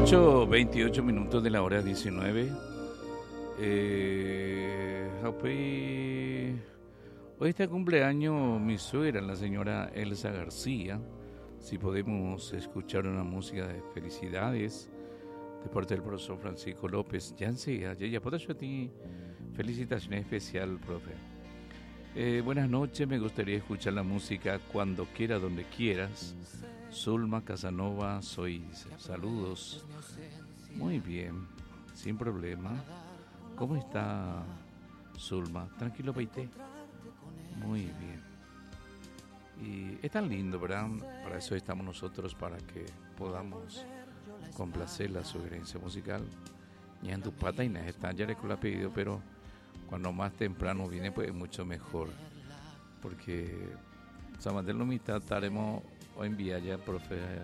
28 minutos de la hora 19. Hoy está de cumpleaños mi suegra, la señora Elsa García. Si podemos escuchar una música de felicidades de parte del profesor Francisco López. Ya por eso a ti, felicitaciones especial, profe. Buenas noches, me gustaría escuchar la música Cuando quiera, donde quieras. Zulma Casanova, soy. Saludos. Muy bien, sin problema. ¿Cómo está Zulma? Tranquilo, Paité. Muy bien. Y es tan lindo, ¿verdad? Para eso estamos nosotros, para que podamos complacer la sugerencia musical. Y en tu pata y está, ya le ha pedido, pero cuando más temprano viene, pues es mucho mejor. Porque Samantel no mitad estaremos hoy en vía ya, profe.